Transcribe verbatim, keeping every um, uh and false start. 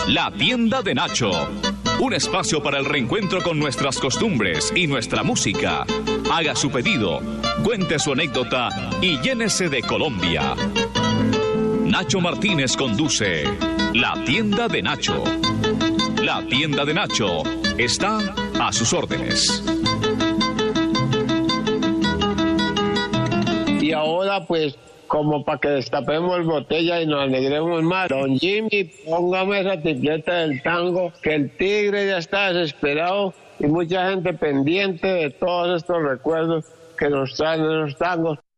La Tienda de Nacho. Un espacio para el reencuentro con nuestras costumbres y nuestra música. Haga su pedido, cuente su anécdota y llénese de Colombia. Nacho Martínez conduce La Tienda de Nacho. La Tienda de Nacho está a sus órdenes. Y ahora pues, como para que destapemos botella y nos alegremos más, don Jimmy, póngame esa tripleta del tango, que el tigre ya está desesperado y mucha gente pendiente de todos estos recuerdos que nos traen esos tangos.